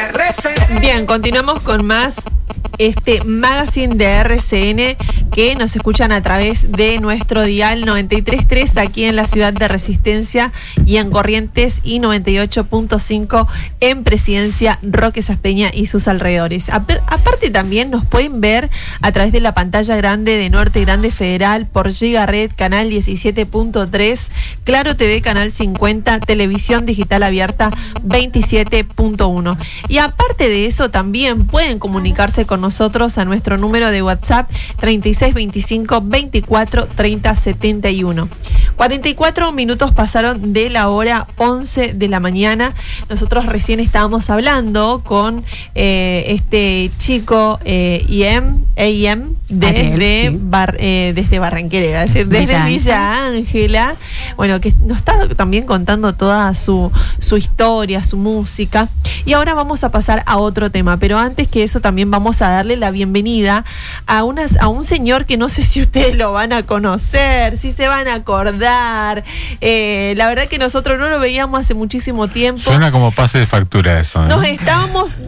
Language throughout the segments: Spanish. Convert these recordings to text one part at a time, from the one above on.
Bien, continuamos con más magazine de RCN que nos escuchan a través de nuestro dial 93.3 aquí en la ciudad de Resistencia y en Corrientes, y 98.5 en Presidencia, Roque Saspeña y sus alrededores. Aparte también nos pueden ver a través de la pantalla grande de Norte Grande Federal por Gigaret, canal 17.3, Claro TV, canal 50, Televisión Digital Abierta 27.1. Y aparte de eso también pueden comunicarse con nosotros a nuestro número de WhatsApp 3625 24 30 71. 44 minutos pasaron de la hora 11 de la mañana. Nosotros recién estábamos hablando con este chico AM desde Barranquera, es decir, desde Villa Ángela, bueno, que nos está también contando toda su historia, su música. Y ahora vamos a pasar a otro tema, pero antes que eso también vamos a darle la bienvenida a un señor que no sé si ustedes lo van a conocer, si se van a acordar. La verdad que nosotros no lo veíamos hace muchísimo tiempo. Suena como pase de factura eso, ¿eh? Nos estábamos,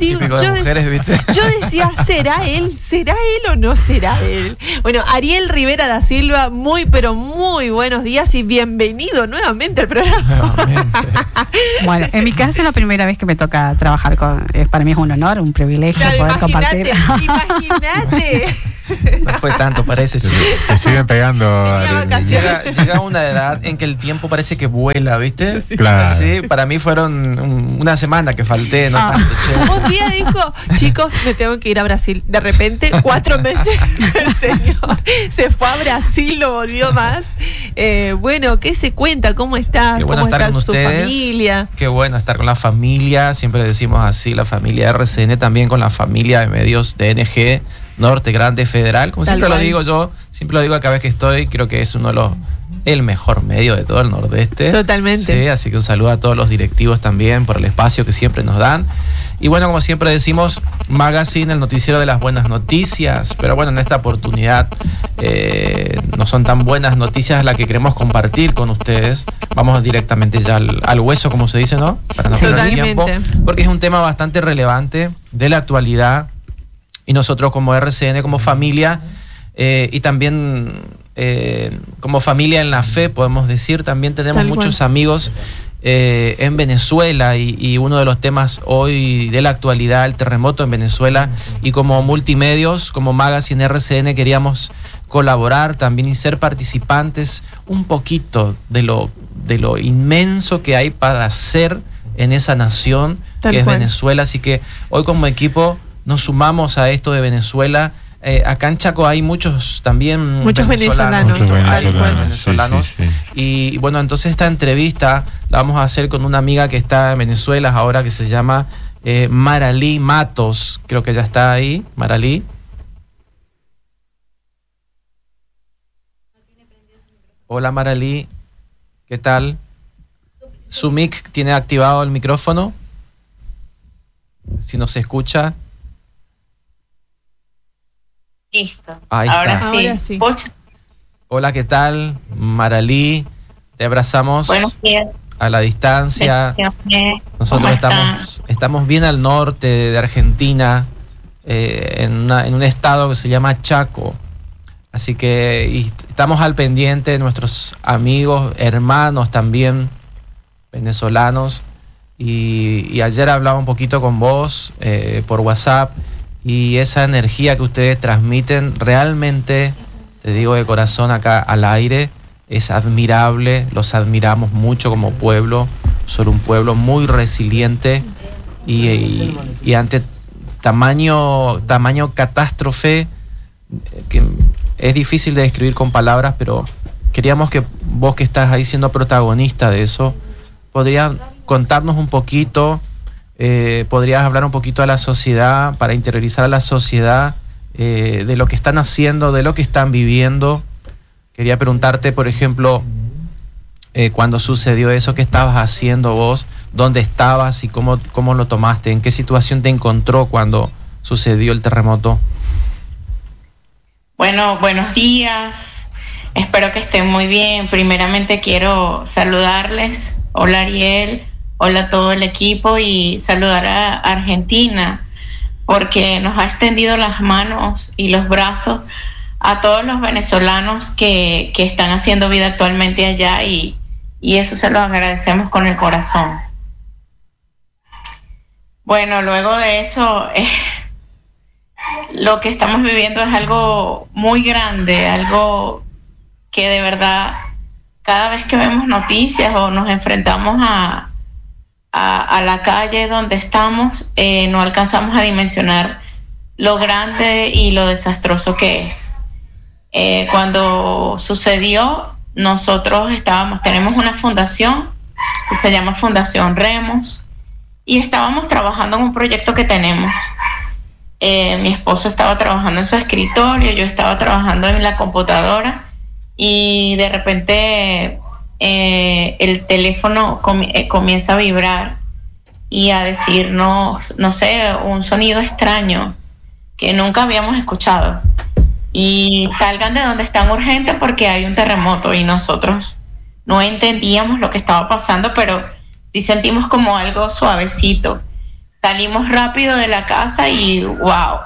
yo decía, ¿será él o no será él? Bueno, Ariel Rivera da Silva, pero muy buenos días y bienvenido nuevamente al programa. Bueno, en mi caso es la primera vez que me toca trabajar para mí es un honor, un privilegio poder compartir. Imagínate. No fue tanto, parece. Te siguen pegando. Llega una edad en que el tiempo parece que vuela, ¿viste? Sí. Claro. Sí, para mí fueron una semana que falté, no tanto. Un día dijo, chicos, me tengo que ir a Brasil. De repente, 4 meses, el señor se fue a Brasil, no volvió más. Bueno, ¿qué se cuenta? ¿Cómo está? Qué bueno ¿Cómo estar está con su ustedes. familia? Qué bueno estar con la familia, siempre decimos así, la familia de RCN, también con la familia de medios de NG, Norte Grande Federal, como siempre lo digo yo, siempre lo digo cada vez que estoy, creo que es el mejor medio de todo el Nordeste. Totalmente. Sí, así que un saludo a todos los directivos también por el espacio que siempre nos dan. Y bueno, como siempre decimos, Magazine, el noticiero de las buenas noticias, pero bueno, en esta oportunidad no son tan buenas noticias las que queremos compartir con ustedes. Vamos directamente ya al hueso, como se dice, ¿no? Para no perder tiempo, porque es un tema bastante relevante de la actualidad. Y nosotros como RCN, como familia, y también como familia en la fe, podemos decir, también tenemos muchos amigos en Venezuela, y uno de los temas hoy de la actualidad, el terremoto en Venezuela, y como multimedios, como Magazine RCN, queríamos colaborar también y ser participantes un poquito de lo inmenso que hay para hacer en esa nación que es Venezuela. Así que hoy como equipo nos sumamos a esto de Venezuela. Acá en Chaco hay muchos venezolanos. Sí. Y bueno, entonces esta entrevista la vamos a hacer con una amiga que está en Venezuela ahora, que se llama Maralí Matos. Creo que ya está ahí, Maralí. Hola Maralí, ¿qué tal? Su mic tiene activado el micrófono. Si nos escucha. Listo. Ahora sí. Hola, ¿qué tal? Maralí, te abrazamos. Buenos días. A la distancia. Nosotros estamos bien al norte de Argentina, en un estado que se llama Chaco. Así que estamos al pendiente de nuestros amigos, hermanos también, venezolanos. Y ayer hablaba un poquito con vos por WhatsApp, y esa energía que ustedes transmiten realmente, te digo de corazón acá al aire, es admirable. Los admiramos mucho como pueblo. Son un pueblo muy resiliente, y ante tamaño catástrofe que es difícil de describir con palabras, pero queríamos que vos, que estás ahí siendo protagonista de eso, podrías contarnos un poquito, podrías hablar un poquito a la sociedad, para interiorizar a la sociedad de lo que están haciendo, de lo que están viviendo. Quería preguntarte, por ejemplo, cuando sucedió eso, ¿qué estabas haciendo vos? ¿Dónde estabas y cómo lo tomaste? ¿En qué situación te encontró cuando sucedió el terremoto? Bueno, buenos días. Espero que estén muy bien. Primeramente quiero saludarles. Hola Ariel. hola a todo el equipo y saludar a Argentina, porque nos ha extendido las manos y los brazos a todos los venezolanos que están haciendo vida actualmente allá y eso se lo agradecemos con el corazón. Bueno, luego de eso, lo que estamos viviendo es algo muy grande, algo que de verdad cada vez que vemos noticias o nos enfrentamos a la calle donde estamos, no alcanzamos a dimensionar lo grande y lo desastroso que es. Cuando sucedió, nosotros tenemos una fundación que se llama Fundación Remos y estábamos trabajando en un proyecto que tenemos. Mi esposo estaba trabajando en su escritorio, yo estaba trabajando en la computadora y de repente el teléfono comienza a vibrar y a decirnos, no sé, un sonido extraño que nunca habíamos escuchado. Y salgan de donde están urgentes porque hay un terremoto, y nosotros no entendíamos lo que estaba pasando, pero sí sentimos como algo suavecito. Salimos rápido de la casa y wow,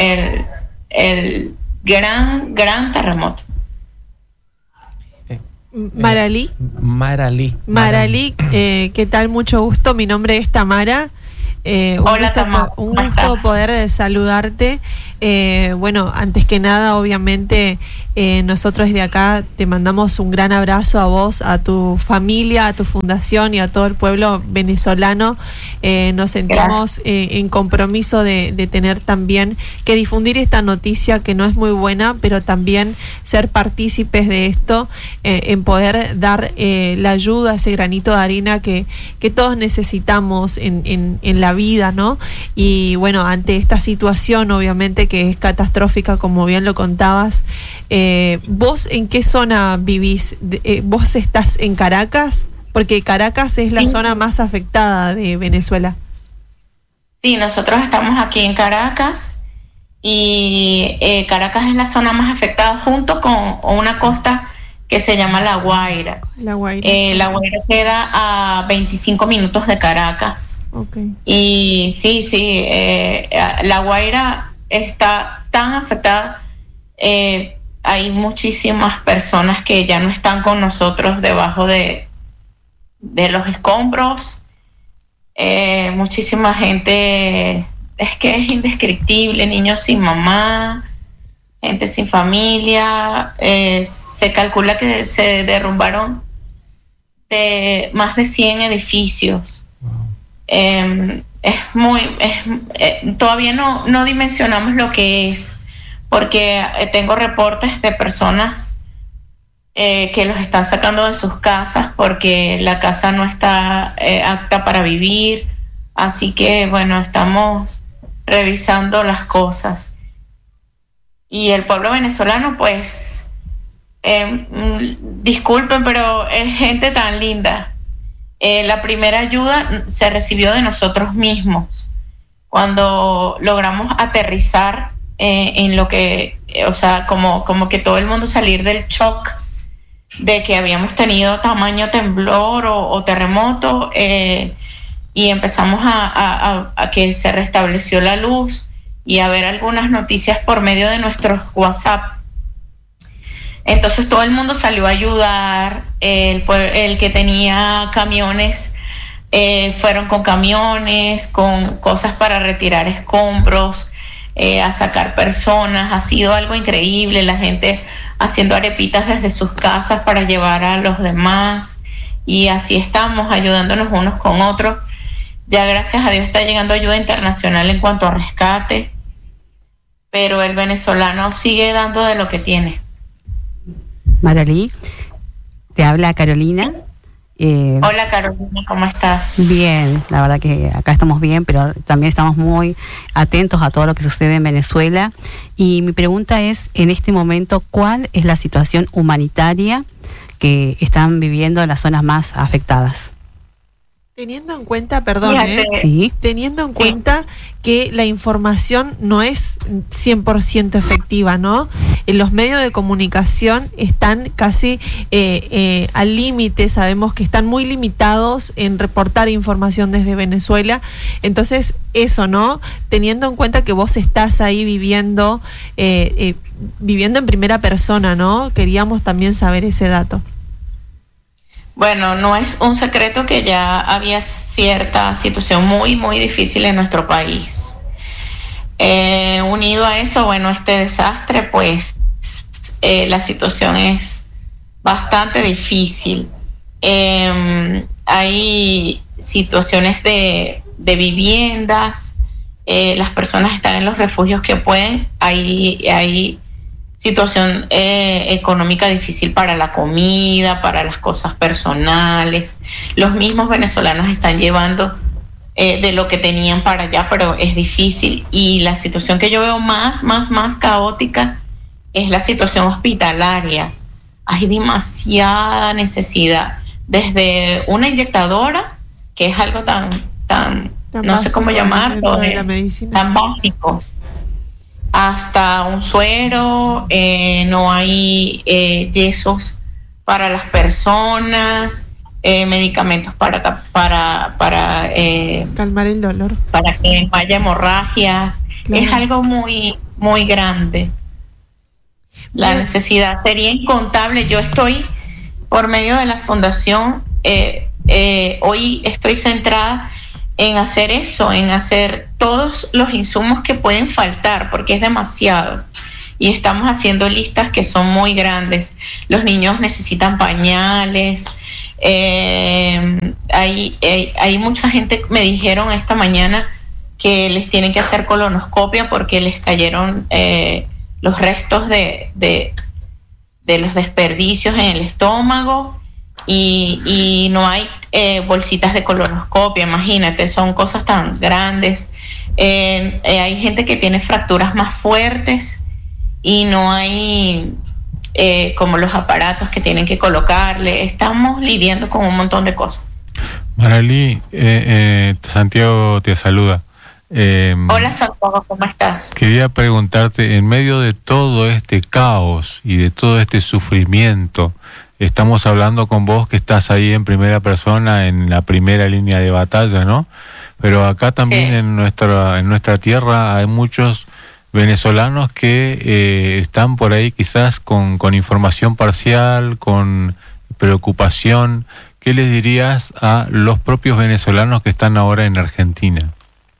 el gran terremoto. Maralí, ¿qué tal? Mucho gusto, mi nombre es Tamara. Hola, Tamara. Un gusto poder saludarte. Bueno, antes que nada, obviamente, nosotros desde acá te mandamos un gran abrazo a vos, a tu familia, a tu fundación y a todo el pueblo venezolano. Nos sentimos en compromiso de tener también que difundir esta noticia que no es muy buena, pero también ser partícipes de esto, en poder dar la ayuda, ese granito de arena que todos necesitamos en la vida, ¿no? Y bueno, ante esta situación, obviamente que es catastrófica, como bien lo contabas, ¿vos en qué zona vivís? ¿Vos estás en Caracas? Porque Caracas es la zona más afectada de Venezuela. Sí, nosotros estamos aquí en Caracas y Caracas es la zona más afectada junto con una costa que se llama La Guaira. La Guaira queda a 25 minutos de Caracas. Okay. Y sí, La Guaira está tan afectada. Hay muchísimas personas que ya no están con nosotros debajo de los escombros. Muchísima gente, es que es indescriptible, niños sin mamá, gente sin familia. Se calcula que se derrumbaron más de 100 edificios. Todavía no dimensionamos lo que es, porque tengo reportes de personas que los están sacando de sus casas porque la casa no está apta para vivir. Así que bueno, estamos revisando las cosas. Y el pueblo venezolano, pues, disculpen, pero es gente tan linda. La primera ayuda se recibió de nosotros mismos cuando logramos aterrizar en lo que, o sea, como que todo el mundo salir del shock de que habíamos tenido tamaño temblor o terremoto, y empezamos a que se restableció la luz y a ver algunas noticias por medio de nuestros WhatsApp. Entonces todo el mundo salió a ayudar. El que tenía camiones, fueron con camiones, con cosas para retirar escombros, a sacar personas. Ha sido algo increíble, la gente haciendo arepitas desde sus casas para llevar a los demás, y así estamos ayudándonos unos con otros. Ya gracias a Dios está llegando ayuda internacional en cuanto a rescate, pero el venezolano sigue dando de lo que tiene. Maralí, te habla Carolina. Hola Carolina, ¿cómo estás? Bien, la verdad que acá estamos bien, pero también estamos muy atentos a todo lo que sucede en Venezuela. Y mi pregunta es, en este momento, ¿cuál es la situación humanitaria que están viviendo en las zonas más afectadas? Teniendo en cuenta, perdón, ¿Sí? Teniendo en cuenta que la información no es 100% efectiva, ¿no? Los medios de comunicación están casi al límite, sabemos que están muy limitados en reportar información desde Venezuela, entonces eso, ¿no? Teniendo en cuenta que vos estás ahí viviendo en primera persona, ¿no? Queríamos también saber ese dato. Bueno, no es un secreto que ya había cierta situación muy, muy difícil en nuestro país. Unido a eso, bueno, este desastre, pues la situación es bastante difícil. Hay situaciones de viviendas, las personas están en los refugios que pueden, hay situación económica difícil para la comida, para las cosas personales. Los mismos venezolanos están llevando de lo que tenían para allá, pero es difícil. Y la situación que yo veo más caótica es la situación hospitalaria. Hay demasiada necesidad, desde una inyectadora, que es algo tan no sé cómo llamarlo, tan básico, hasta un suero. No hay yesos para las personas, medicamentos para calmar el dolor, para que no haya hemorragias. Claro. Es algo muy, muy grande. La necesidad sería incontable. Yo estoy, por medio de la fundación, hoy estoy centrada en hacer eso, en hacer todos los insumos que pueden faltar, porque es demasiado. Y estamos haciendo listas que son muy grandes. Los niños necesitan pañales. Hay mucha gente, me dijeron esta mañana, que les tienen que hacer colonoscopia porque les cayeron los restos de los desperdicios en el estómago, y no hay bolsitas de colonoscopia. Imagínate, son cosas tan grandes. Hay gente que tiene fracturas más fuertes y no hay como los aparatos que tienen que colocarle. Estamos lidiando con un montón de cosas. Maralí, Santiago te saluda. Hola Santiago, ¿cómo estás? Quería preguntarte, en medio de todo este caos y de todo este sufrimiento, estamos hablando con vos que estás ahí en primera persona, en la primera línea de batalla, ¿no? Pero acá también, sí, en nuestra tierra hay muchos venezolanos que están por ahí quizás con información parcial, con preocupación. ¿Qué les dirías a los propios venezolanos que están ahora en Argentina?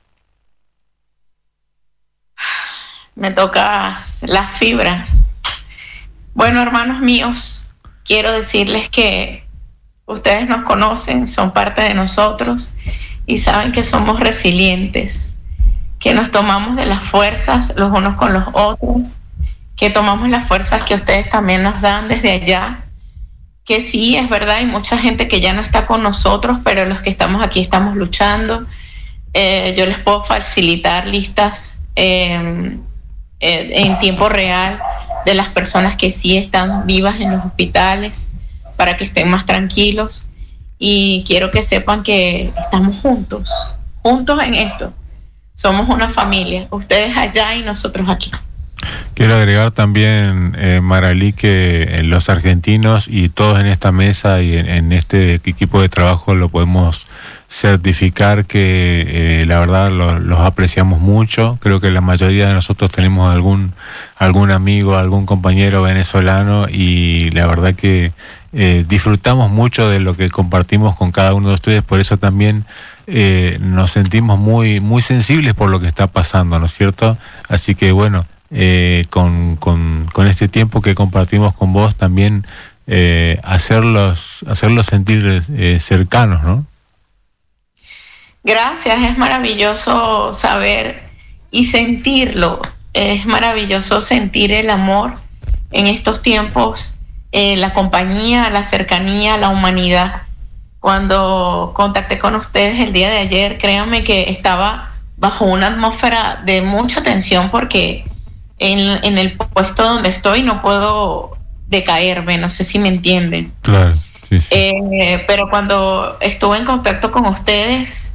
Me tocas las fibras. Bueno, hermanos míos, quiero decirles que ustedes nos conocen, son parte de nosotros y saben que somos resilientes, que nos tomamos de las fuerzas los unos con los otros, que tomamos las fuerzas que ustedes también nos dan desde allá, que sí, es verdad, hay mucha gente que ya no está con nosotros, pero los que estamos aquí estamos luchando. Yo les puedo facilitar listas en tiempo real de las personas que sí están vivas en los hospitales, para que estén más tranquilos, y quiero que sepan que estamos juntos en esto. Somos una familia, ustedes allá y nosotros aquí. Quiero agregar también, Maralí, que los argentinos y todos en esta mesa y en este equipo de trabajo lo podemos certificar que la verdad los apreciamos mucho. Creo que la mayoría de nosotros tenemos algún amigo, algún compañero venezolano, y la verdad que disfrutamos mucho de lo que compartimos con cada uno de ustedes. Por eso también nos sentimos muy, muy sensibles por lo que está pasando, ¿no es cierto? Así que bueno, con este tiempo que compartimos con vos también, hacerlos sentir cercanos, ¿no? Gracias, es maravilloso saber y sentirlo. Es maravilloso sentir el amor en estos tiempos, la compañía, la cercanía, la humanidad. Cuando contacté con ustedes el día de ayer, créanme que estaba bajo una atmósfera de mucha tensión, porque en el puesto donde estoy no puedo decaerme, no sé si me entienden. Claro. Sí, sí. Pero cuando estuve en contacto con ustedes,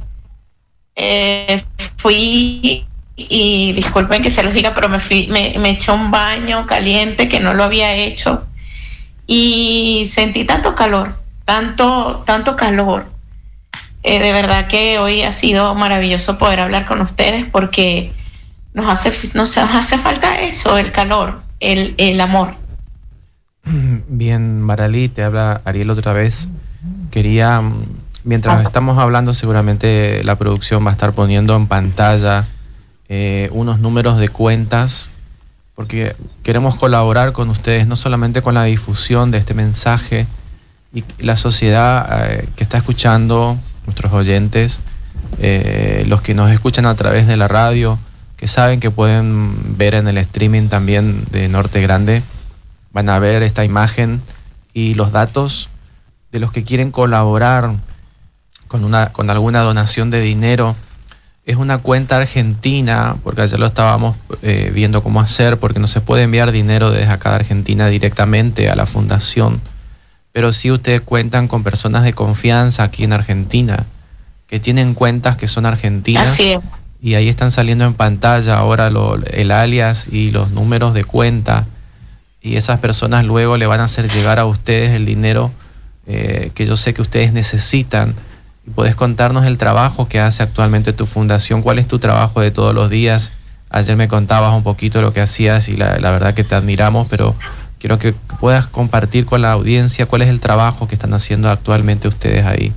fui, y disculpen que se los diga, pero me eché un baño caliente que no lo había hecho, y sentí tanto calor, tanto calor. De verdad que hoy ha sido maravilloso poder hablar con ustedes, porque nos hace falta eso, el calor, el amor. Bien, Maralí, te habla Ariel otra vez. Quería, mientras estamos hablando, seguramente la producción va a estar poniendo en pantalla unos números de cuentas, porque queremos colaborar con ustedes, no solamente con la difusión de este mensaje, y la sociedad que está escuchando, nuestros oyentes, los que nos escuchan a través de la radio, que saben que pueden ver en el streaming también de Norte Grande, van a ver esta imagen y los datos de los que quieren colaborar con alguna donación de dinero. Es una cuenta argentina, porque ayer lo estábamos viendo cómo hacer, porque no se puede enviar dinero desde acá de Argentina directamente a la fundación, pero sí ustedes cuentan con personas de confianza aquí en Argentina, que tienen cuentas que son argentinas. Así es. Y ahí están saliendo en pantalla ahora el alias y los números de cuenta, y esas personas luego le van a hacer llegar a ustedes el dinero que yo sé que ustedes necesitan. Y podés contarnos el trabajo que hace actualmente tu fundación. ¿Cuál es tu trabajo de todos los días? Ayer me contabas un poquito lo que hacías y la verdad que te admiramos, pero quiero que puedas compartir con la audiencia cuál es el trabajo que están haciendo actualmente ustedes ahí.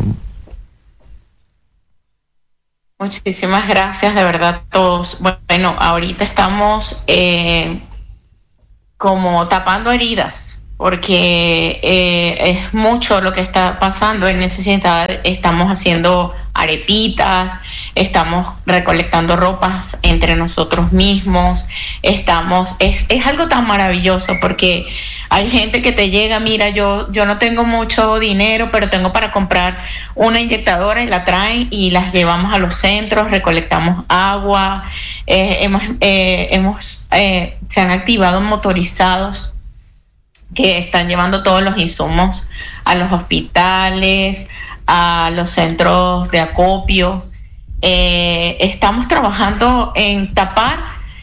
Muchísimas gracias, de verdad, todos. Bueno, ahorita estamos como tapando heridas, porque es mucho lo que está pasando en necesidad. Estamos haciendo arepitas, estamos recolectando ropas entre nosotros mismos, es algo tan maravilloso, porque hay gente que te llega, mira, yo no tengo mucho dinero, pero tengo para comprar una inyectadora, y la traen y las llevamos a los centros, recolectamos agua, se han activado motorizados que están llevando todos los insumos a los hospitales, a los centros de acopio. Estamos trabajando en tapar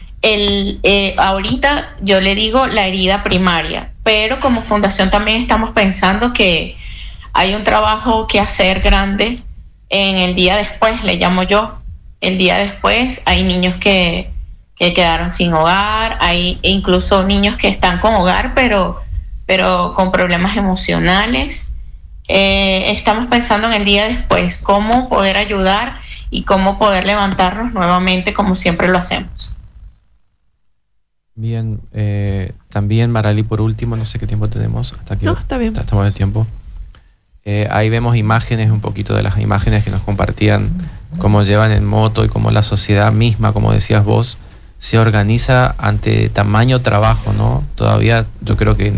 ahorita yo le digo la herida primaria, pero como fundación también estamos pensando que hay un trabajo que hacer grande en el día después, le llamo yo. El día después hay niños que quedaron sin hogar, hay incluso niños que están con hogar, pero con problemas emocionales. Estamos pensando en el día después, cómo poder ayudar y cómo poder levantarnos nuevamente como siempre lo hacemos. Bien, también Maralí, por último, no sé qué tiempo tenemos hasta aquí. No, está bien. Estamos en el tiempo. Ahí vemos imágenes, un poquito de las imágenes que nos compartían, cómo llevan en moto y cómo la sociedad misma, como decías vos, se organiza ante tamaño trabajo, ¿no? Todavía yo creo que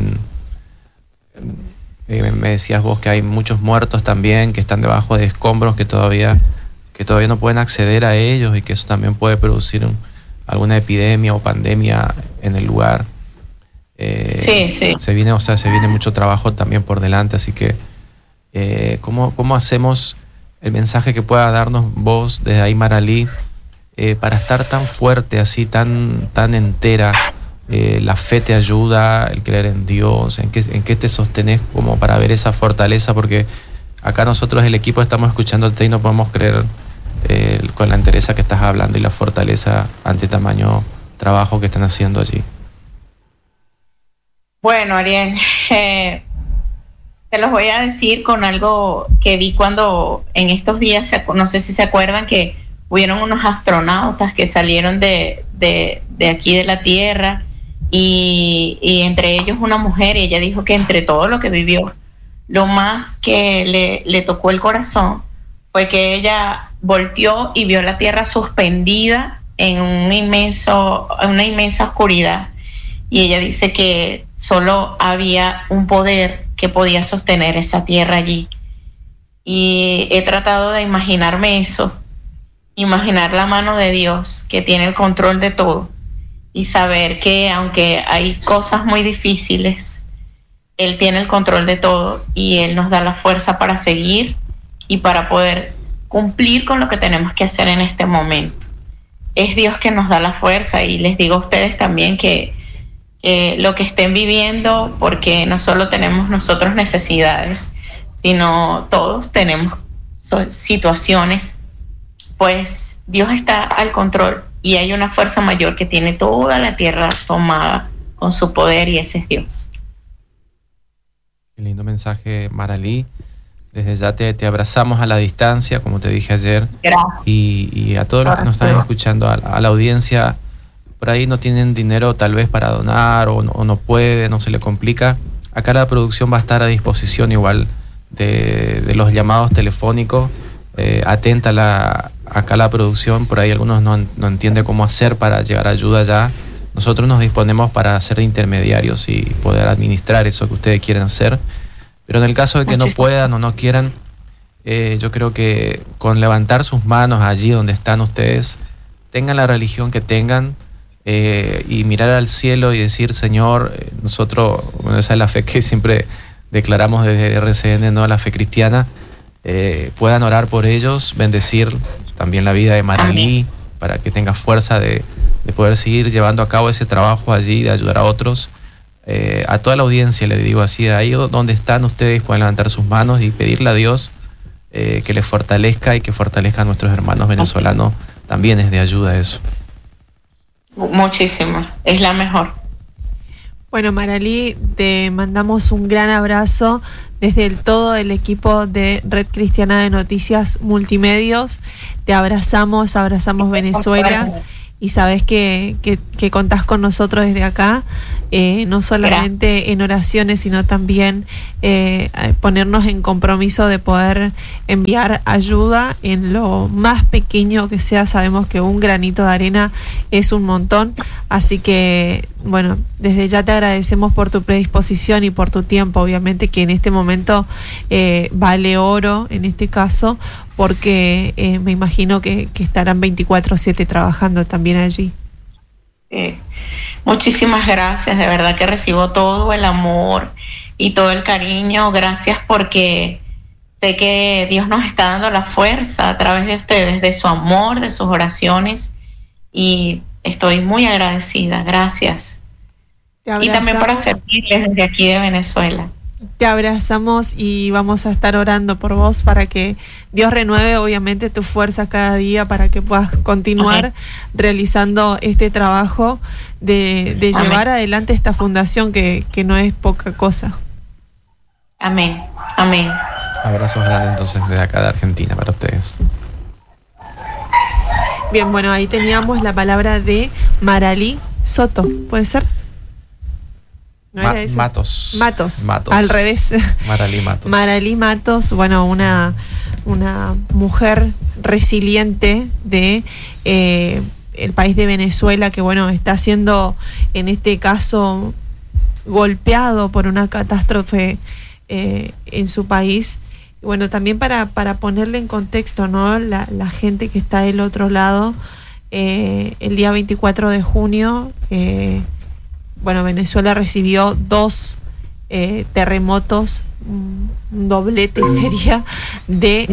me decías vos que hay muchos muertos también que están debajo de escombros que todavía no pueden acceder a ellos, y que eso también puede producir alguna epidemia o pandemia en el lugar. Sí. Se viene mucho trabajo también por delante, así que ¿cómo hacemos el mensaje que pueda darnos vos desde ahí, Maralí, para estar tan fuerte, así tan entera? La fe te ayuda, el creer en Dios, en qué te sostenés como para ver esa fortaleza, porque acá nosotros el equipo estamos escuchándote y no podemos creer con la entereza que estás hablando y la fortaleza ante tamaño trabajo que están haciendo allí. Bueno, Ariel, se los voy a decir con algo que vi cuando en estos días, no sé si se acuerdan, que hubieron unos astronautas que salieron de aquí de la Tierra, y entre ellos una mujer, y ella dijo que entre todo lo que vivió, lo más que le tocó el corazón fue que ella volteó y vio la Tierra suspendida en una inmensa oscuridad, y ella dice que solo había un poder que podía sostener esa Tierra allí. Y he tratado de imaginarme eso, imaginar la mano de Dios que tiene el control de todo, y saber que aunque hay cosas muy difíciles, Él tiene el control de todo y Él nos da la fuerza para seguir y para poder cumplir con lo que tenemos que hacer en este momento. Es Dios que nos da la fuerza, y les digo a ustedes también que lo que estén viviendo, porque no solo tenemos nosotros necesidades, sino todos tenemos situaciones, pues Dios está al control y hay una fuerza mayor que tiene toda la tierra tomada con su poder, y ese es Dios. Qué lindo mensaje, Maralí. Desde ya te abrazamos a la distancia, como te dije ayer. Gracias. Y a todos los que nos están escuchando, a la audiencia, por ahí no tienen dinero tal vez para donar o no puede, no se le complica. Acá la producción va a estar a disposición igual de los llamados telefónicos. Atenta acá la producción, por ahí algunos no entienden cómo hacer para llevar ayuda ya. Nosotros nos disponemos para ser intermediarios y poder administrar eso que ustedes quieren hacer. Pero en el caso de que no puedan o no quieran, yo creo que con levantar sus manos allí donde están ustedes, tengan la religión que tengan, y mirar al cielo y decir: Señor, nosotros, bueno, esa es la fe que siempre declaramos desde RCN, ¿no? La fe cristiana, puedan orar por ellos, bendecir también la vida de Maralí, para que tenga fuerza de poder seguir llevando a cabo ese trabajo allí, de ayudar a otros. A toda la audiencia le digo así: de ahí donde están ustedes pueden levantar sus manos y pedirle a Dios que les fortalezca y que fortalezca a nuestros hermanos venezolanos. También es de ayuda eso. Muchísimo, es la mejor. Bueno, Maralí, te mandamos un gran abrazo desde todo el equipo de Red Cristiana de Noticias Multimedios. Te abrazamos Venezuela, y sabes que contás con nosotros desde acá, no solamente en oraciones, sino también ponernos en compromiso de poder enviar ayuda en lo más pequeño que sea. Sabemos que un granito de arena es un montón, así que bueno, desde ya te agradecemos por tu predisposición y por tu tiempo, obviamente que en este momento vale oro en este caso, porque me imagino que estarán 24/7 trabajando también allí. Muchísimas gracias, de verdad que recibo todo el amor y todo el cariño. Gracias, porque sé que Dios nos está dando la fuerza a través de ustedes, de su amor, de sus oraciones, y estoy muy agradecida. Gracias. Y también para servirles desde aquí de Venezuela. Te abrazamos y vamos a estar orando por vos para que Dios renueve obviamente tu fuerza cada día, para que puedas continuar realizando este trabajo de llevar adelante esta fundación que no es poca cosa. Amén, amén. Abrazos grandes entonces desde acá de Argentina para ustedes. Bien, bueno, ahí teníamos la palabra de Maralí Soto, ¿puede ser? ¿No era ese? Matos, al revés. Maralí Matos, bueno, una mujer resiliente de el país de Venezuela, que bueno, está siendo en este caso golpeado por una catástrofe en su país. Y bueno, también para ponerle en contexto, ¿no? La gente que está del otro lado, el día 24 de junio, bueno, Venezuela recibió 2 terremotos, un doblete sería, de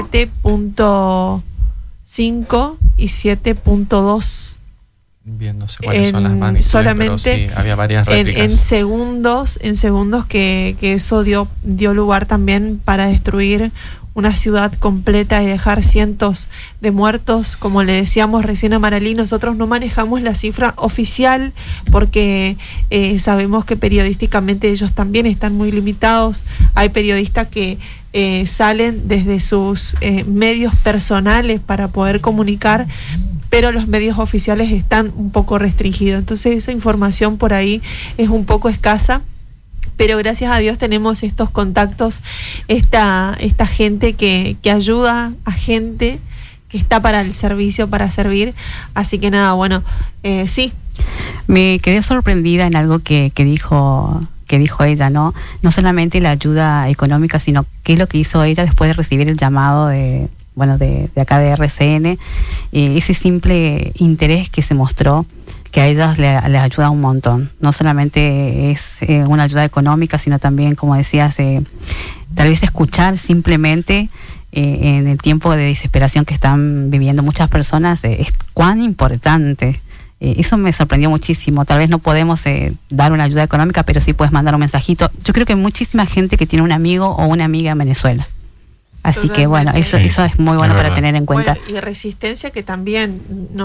7.5 y 7.2. Bien, no sé cuáles son las magnitudes, solamente, pero sí, había varias réplicas. En segundos que eso dio lugar también para destruir una ciudad completa y dejar cientos de muertos. Como le decíamos recién a Maralí, nosotros no manejamos la cifra oficial porque sabemos que periodísticamente ellos también están muy limitados. Hay periodistas que salen desde sus medios personales para poder comunicar, pero los medios oficiales están un poco restringidos. Entonces esa información por ahí es un poco escasa. Pero gracias a Dios tenemos estos contactos, esta gente que ayuda a gente que está para el servicio, para servir. Así que nada, bueno, sí. Me quedé sorprendida en algo que dijo ella, ¿no? No solamente la ayuda económica, sino qué es lo que hizo ella después de recibir el llamado de acá de RCN, ese simple interés que se mostró, que a ellas les ayuda un montón. No solamente es una ayuda económica, sino también, como decías, tal vez escuchar simplemente en el tiempo de desesperación que están viviendo muchas personas, es cuán importante. Eso me sorprendió muchísimo. Tal vez no podemos dar una ayuda económica, pero sí puedes mandar un mensajito. Yo creo que hay muchísima gente que tiene un amigo o una amiga en Venezuela. Así Totalmente. Que bueno, eso es muy bueno para tener en cuenta. Bueno, y Resistencia, que también,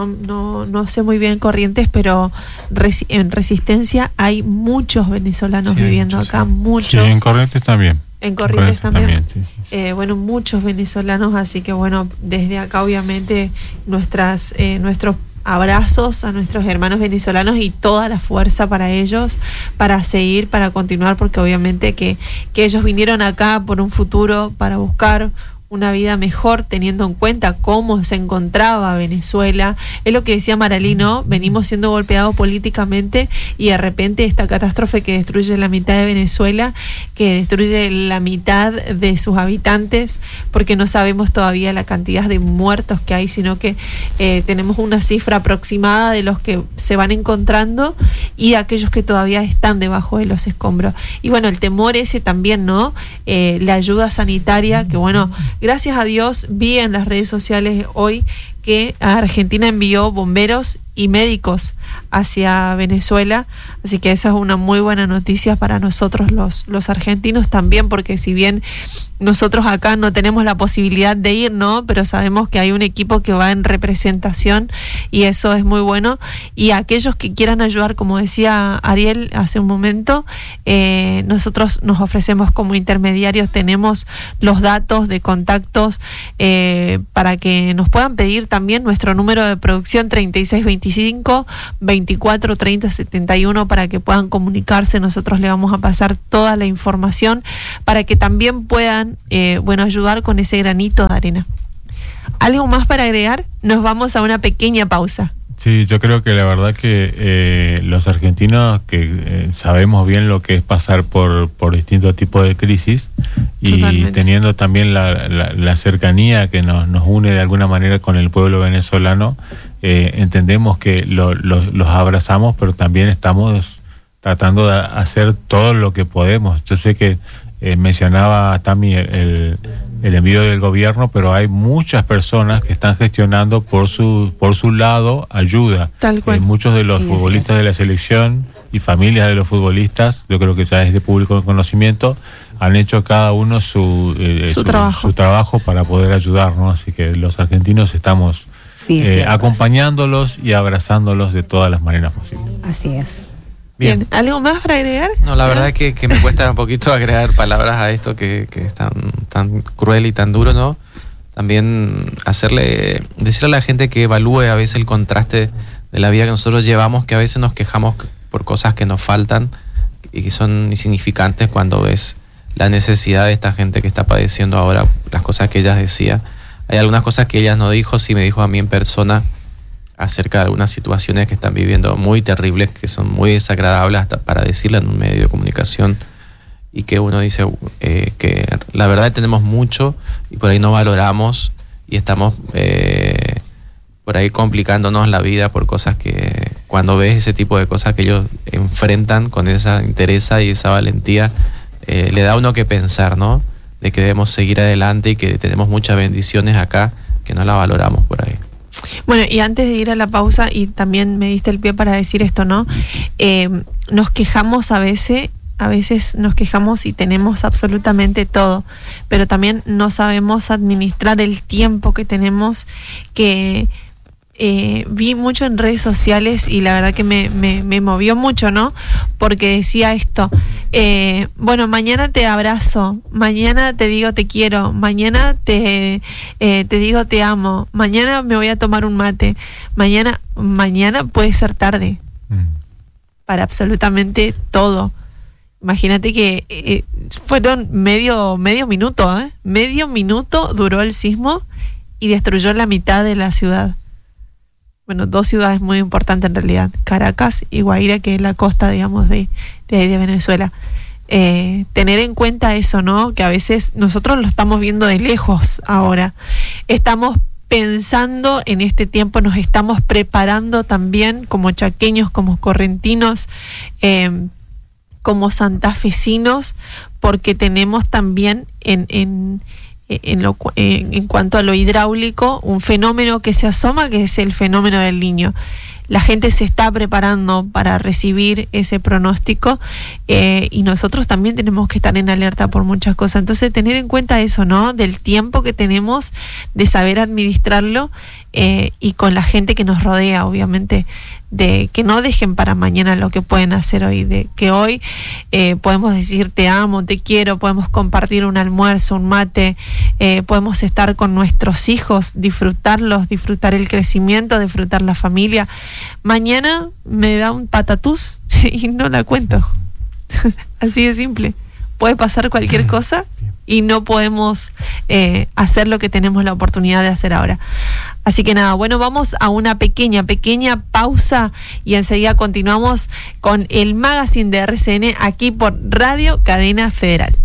no sé muy bien en Corrientes, pero en Resistencia hay muchos venezolanos viviendo acá, muchos. Sí, en Corrientes también. En Corrientes también. Sí. Bueno, muchos venezolanos, así que bueno, desde acá obviamente nuestros abrazos a nuestros hermanos venezolanos y toda la fuerza para ellos, para seguir, para continuar, porque obviamente que ellos vinieron acá por un futuro, para buscar una vida mejor, teniendo en cuenta cómo se encontraba Venezuela. Es lo que decía Maralí, ¿no? Venimos siendo golpeados políticamente y de repente esta catástrofe que destruye la mitad de Venezuela, que destruye la mitad de sus habitantes, porque no sabemos todavía la cantidad de muertos que hay, sino que tenemos una cifra aproximada de los que se van encontrando y de aquellos que todavía están debajo de los escombros. Y bueno, el temor ese también, ¿no? La ayuda sanitaria, que bueno, gracias a Dios vi en las redes sociales hoy que Argentina envió bomberos y médicos hacia Venezuela, así que eso es una muy buena noticia para nosotros los argentinos también, porque si bien nosotros acá no tenemos la posibilidad de ir, ¿no? Pero sabemos que hay un equipo que va en representación y eso es muy bueno. Y aquellos que quieran ayudar, como decía Ariel hace un momento, nosotros nos ofrecemos como intermediarios, tenemos los datos de contactos para que nos puedan pedir también nuestro número de producción 3625 24 30 71 para que puedan comunicarse. Nosotros le vamos a pasar toda la información para que también puedan ayudar con ese granito de arena. ¿Algo más para agregar? Nos vamos a una pequeña pausa. Sí, yo creo que la verdad que los argentinos que sabemos bien lo que es pasar por distintos tipos de crisis y totalmente, teniendo también la cercanía que nos une de alguna manera con el pueblo venezolano, entendemos que los abrazamos, pero también estamos tratando de hacer todo lo que podemos. Yo sé que mencionaba Tami el envío del gobierno, pero hay muchas personas que están gestionando por su lado ayuda. Tal cual. Muchos de los futbolistas de la selección y familias de los futbolistas, yo creo que ya es de público conocimiento, han hecho cada uno su trabajo para poder ayudar, ¿no? Así que los argentinos estamos acompañándolos y abrazándolos de todas las maneras posibles. Así es. Bien. ¿Algo más para agregar? No, la verdad que me cuesta un poquito agregar palabras a esto que es tan cruel y tan duro, ¿no? También decirle a la gente que evalúe a veces el contraste de la vida que nosotros llevamos, que a veces nos quejamos por cosas que nos faltan y que son insignificantes cuando ves la necesidad de esta gente que está padeciendo ahora, las cosas que ella decía. Hay algunas cosas que ella no dijo, sí me dijo a mí en persona, acerca de algunas situaciones que están viviendo muy terribles, que son muy desagradables hasta para decirlo en un medio de comunicación, y que uno dice que la verdad tenemos mucho y por ahí no valoramos y estamos por ahí complicándonos la vida por cosas que cuando ves ese tipo de cosas que ellos enfrentan con esa entereza y esa valentía, le da a uno que pensar, ¿no? De que debemos seguir adelante y que tenemos muchas bendiciones acá que no la valoramos por ahí. Bueno, y antes de ir a la pausa, y también me diste el pie para decir esto, ¿no? Nos quejamos a veces nos quejamos y tenemos absolutamente todo, pero también no sabemos administrar el tiempo que tenemos, que vi mucho en redes sociales y la verdad que me movió mucho, ¿no? Porque decía esto, bueno, mañana te abrazo, mañana te digo te quiero, mañana te digo te amo, mañana me voy a tomar un mate, mañana puede ser tarde para absolutamente todo. Imagínate que fueron medio minuto, medio minuto duró el sismo y destruyó la mitad de la ciudad. Bueno, dos ciudades muy importantes en realidad, Caracas y Guaira, que es la costa, digamos, de Venezuela. Tener en cuenta eso, ¿no? Que a veces nosotros lo estamos viendo de lejos ahora. Estamos pensando en este tiempo, nos estamos preparando también como chaqueños, como correntinos, como santafesinos, porque tenemos también en cuanto a lo hidráulico un fenómeno que se asoma, que es el fenómeno del Niño. La gente se está preparando para recibir ese pronóstico, y nosotros también tenemos que estar en alerta por muchas cosas. Entonces, tener en cuenta eso, ¿no? Del tiempo que tenemos, de saber administrarlo, y con la gente que nos rodea, obviamente, de que no dejen para mañana lo que pueden hacer hoy, de que hoy podemos decir te amo, te quiero, podemos compartir un almuerzo, un mate, podemos estar con nuestros hijos, disfrutarlos, disfrutar el crecimiento, disfrutar la familia. Mañana me da un patatús y no la cuento. Así de simple. Puede pasar cualquier cosa y no podemos hacer lo que tenemos la oportunidad de hacer ahora. Así que nada, bueno, vamos a una pequeña pausa y enseguida continuamos con el magazine de RCN aquí por Radio Cadena Federal.